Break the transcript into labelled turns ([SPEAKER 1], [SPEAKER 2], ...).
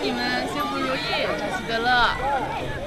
[SPEAKER 1] 你们幸福如意，喜喜乐乐。